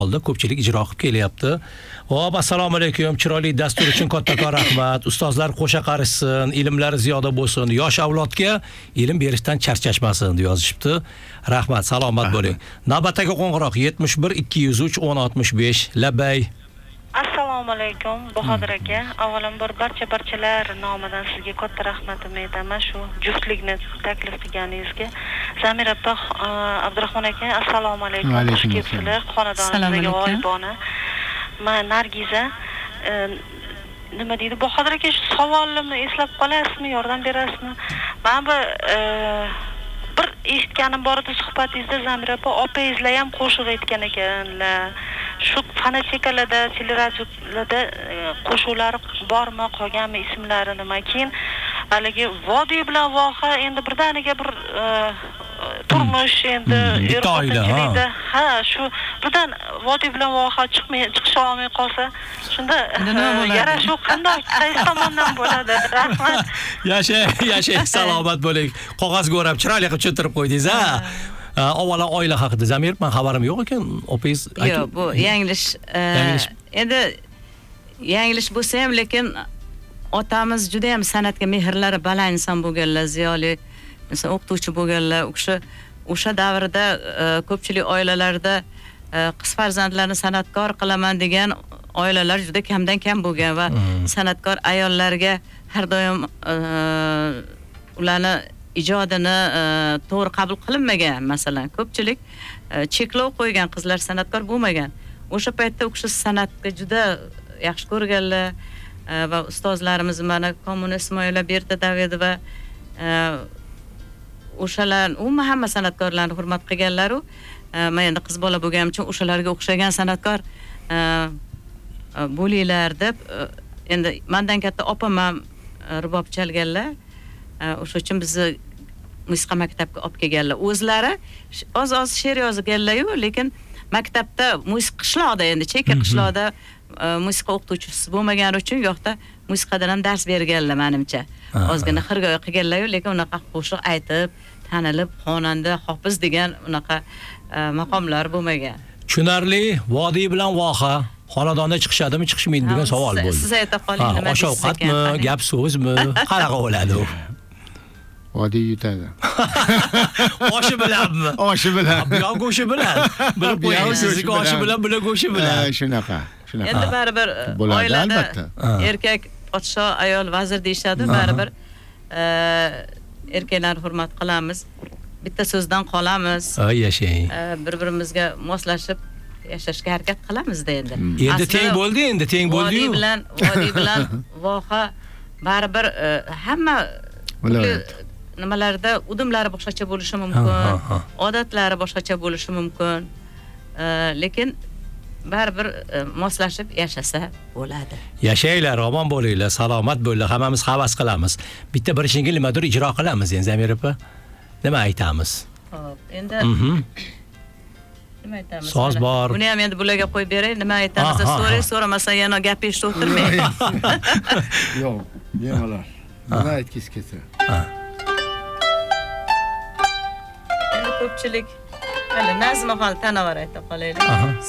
oldi, ko'pchilik ijro qilib kelyapti. Hop, assalomu alaykum. Chiroyli dastur uchun kattakon rahmat. Ustozlar qo'sha qarishsin, ilmlari ziyoda bo'lsin, yosh avlodga ilm berishdan charchashmasin deb yozishibdi. Rahmat, salomat bo'ling. Navbatdagi qo'ng'iroq 71 203 1065. Labay. Assalomu alaykum Bahodir aka. Avvalambor barchalar nomidan sizga katta rahmatimni aytaman shu juftlikni taklif qilganingizga. Zamira opa, Abdurahmon aka, assalomu alaykum. Xush kelibsizlar xonadonimizga g'oyibona. Men Nargiza, nima deydi Bahodir aka, shu savolimni eslab qolasizmi, yordam berasizmi? Men bir eshitganim bor edi suhbatingizda Zamira opa, opangizlar ham qo'shiq aytgan ekanlar. Shu fonotekalarda, teleradiolarda qo'shuvlari bormi, qolganmi, ismlari nima? Keyin haligi Vodiy bilan voha endi birdaniga bir turmush endi erkakchilikda shu birdan Vodiy bilan voha chiqisha olmay qolsa, shunda yarashuv qanday qaysi tomondan bo'ladi? Rahmat. Yashay, salomat bo'ling. Qog'ozga o'rab chiroyli qilib tushuntirib qo'ydingiz, ha. Avvalo oila haqida Zamir, men xabarim yo'q ekan, opingiz yo'q, bu yanglish. Endi yanglish bo'lsa ham, lekin otamiz juda ham san'atga mehrlari baland inson bo'lganlar, ziyoli inson, o'qituvchi bo'lganlar. O'sha davrda ko'pchilik oilalarda qiz farzandlarni san'atkor qilaman degan oilalar juda kamdan kam bo'lgan va san'atkor ayollarga har doim ularni ijodini to'g'ri qabul qilinmagan. Masalan, ko'pchilik cheklov qo'ygan, qizlar san'atkor bo'lmagan. O'sha paytda o'sha san'atga juda yaxshi ko'rganlar va ustozlarimiz mana Komuna Ismoila Berta Davidova o'shalar hamma san'atkorlarni hurmat qilganlar. Men endi qiz bola bo'lganim uchun o'shalarga o'xshagan san'atkor bo'linglar deb endi mendan katta opam ham rubob chalganlar. O'sha uchun bizni musiqa maktabga olib kelganlar. O'zlari oz she'r yozganlar-yu, lekin maktabda qishloqda endi chekka qishloqda musiqa o'qituvchisi bo'lmagani uchun yoqda musiqadan ham dars berganlar menimcha. Ozgina xirgoyi qilganlar-yu, lekin unaqa qo'shiq aytib, tanilib, xonanda, hofiz degan unaqa maqomlar bo'lmagan. Tushunarli. Vodiy bilan voha xonadonda chiqishadimi, chiqishmaydi degan savol bo'ldi. Siz ayta qoling, nima deysiz? Osh-ovqatmi, gap so'zmi, qanaqa bo'ladi u? Vodiy yutadi. Oshi bilanmi? Oshi bilan. Buyoq go'shi bilan. Bilib qo'ying, sizga oshi bilan, bular go'shi bilan. Shunaqa. Endi baribir oilada erkak podsho, ayol vazir deyshadi, baribir erkaklarni hurmat qilamiz. Bitta so'zdan qolamiz. Yashang. Bir-birimizga moslashib yashashga harakat qilamiz-da endi. Endi teng bo'ldi-yu. Vodiy bilan voha baribir hamma nimalarda udumlari boshqacha bo'lishi mumkin, odatlari boshqacha bo'lishi mumkin. Lekin baribir moslashib yashasa bo'ladi. Yashaylar, omon bo'linglar, salomat bo'linglar, hammamiz havas qilamiz. Bitta birinchi nimadir ijro qilamiz endi Zamira opa. Nima aytamiz? Xo'p, endi nima aytamiz? So'z bor. Buni ham endi bularga qo'yib beray, nima aytamiz? So'ramasa yana gap eshitib o'tirmang. Yo'q, bemalol. Nima aytgis kelsa. Endi ko'pchilik hali nazmixon tanavar ayta qolaylik.